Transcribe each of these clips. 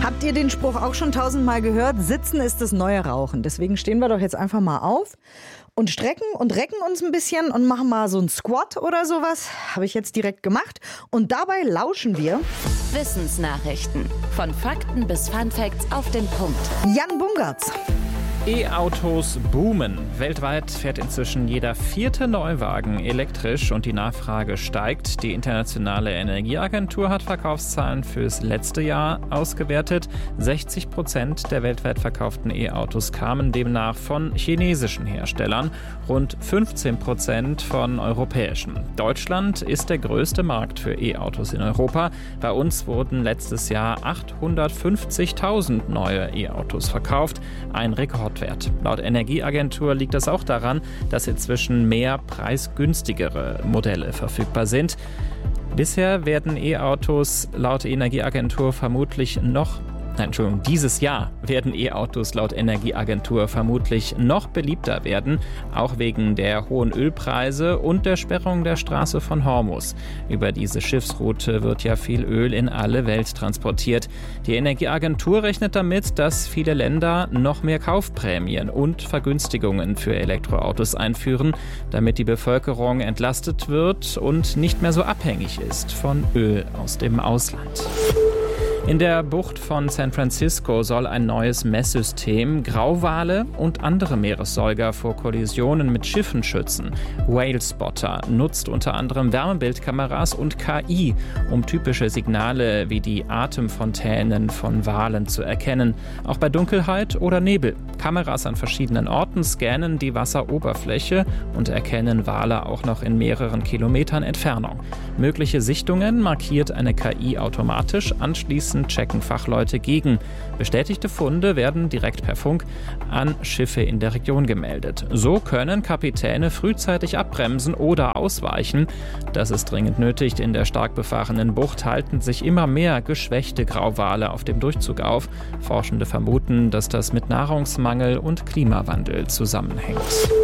Habt ihr den Spruch auch schon 1000-mal gehört? Sitzen ist das neue Rauchen. Deswegen stehen wir doch jetzt einfach mal auf und strecken und recken uns ein bisschen und machen mal so einen Squat oder sowas. Habe ich jetzt direkt gemacht. Und dabei lauschen wir Wissensnachrichten. Von Fakten bis Funfacts auf den Punkt. Jan Bungartz. E-Autos boomen. Weltweit fährt inzwischen jeder 4. Neuwagen elektrisch und die Nachfrage steigt. Die Internationale Energieagentur hat Verkaufszahlen fürs letzte Jahr ausgewertet. 60% der weltweit verkauften E-Autos kamen demnach von chinesischen Herstellern, rund 15% von europäischen. Deutschland ist der größte Markt für E-Autos in Europa. Bei uns wurden letztes Jahr 850.000 neue E-Autos verkauft. Ein Rekordwert. Laut Energieagentur liegt das auch daran, dass inzwischen mehr preisgünstigere Modelle verfügbar sind. Bisher werden E-Autos laut Energieagentur dieses Jahr werden E-Autos laut Energieagentur vermutlich noch beliebter werden, auch wegen der hohen Ölpreise und der Sperrung der Straße von Hormuz. Über diese Schiffsroute wird ja viel Öl in alle Welt transportiert. Die Energieagentur rechnet damit, dass viele Länder noch mehr Kaufprämien und Vergünstigungen für Elektroautos einführen, damit die Bevölkerung entlastet wird und nicht mehr so abhängig ist von Öl aus dem Ausland. In der Bucht von San Francisco soll ein neues Messsystem Grauwale und andere Meeressäuger vor Kollisionen mit Schiffen schützen. Whalespotter nutzt unter anderem Wärmebildkameras und KI, um typische Signale wie die Atemfontänen von Walen zu erkennen, auch bei Dunkelheit oder Nebel. Kameras an verschiedenen Orten scannen die Wasseroberfläche und erkennen Wale auch noch in mehreren Kilometern Entfernung. Mögliche Sichtungen markiert eine KI automatisch, anschließend checken Fachleute gegen. Bestätigte Funde werden direkt per Funk an Schiffe in der Region gemeldet. So können Kapitäne frühzeitig abbremsen oder ausweichen. Das ist dringend nötig. In der stark befahrenen Bucht halten sich immer mehr geschwächte Grauwale auf dem Durchzug auf. Forschende vermuten, dass das mit Nahrungsmangel und Klimawandel zusammenhängt.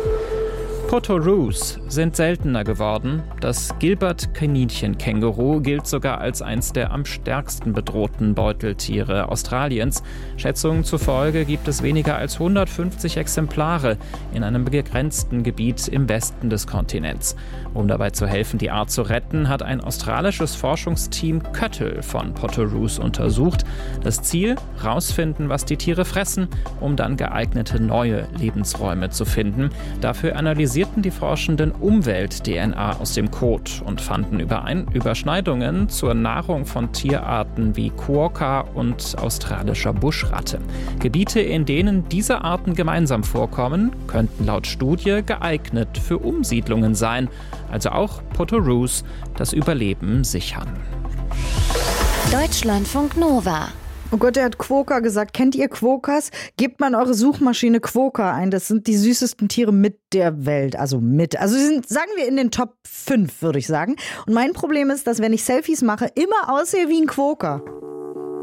Potoroos sind seltener geworden. Das Gilbert-Kaninchenkänguru gilt sogar als eins der am stärksten bedrohten Beuteltiere Australiens. Schätzungen zufolge gibt es weniger als 150 Exemplare in einem begrenzten Gebiet im Westen des Kontinents. Um dabei zu helfen, die Art zu retten, hat ein australisches Forschungsteam Köttel von Potoroos untersucht. Das Ziel? Rausfinden, was die Tiere fressen, um dann geeignete neue Lebensräume zu finden. Dafür analysierten die Forschenden Umwelt-DNA aus dem Kot und fanden Überschneidungen zur Nahrung von Tierarten wie Quokka und australischer Buschratte. Gebiete, in denen diese Arten gemeinsam vorkommen, könnten laut Studie geeignet für Umsiedlungen sein, also auch Potoroos das Überleben sichern. Deutschlandfunk Nova. Oh Gott, er hat Quokka gesagt. Kennt ihr Quokkas? Gebt mal in eure Suchmaschine Quokka ein. Das sind die süßesten Tiere mit der Welt. Also sie sind, sagen wir, in den Top 5, würde ich sagen. Und mein Problem ist, dass wenn ich Selfies mache, immer aussehe wie ein Quokka.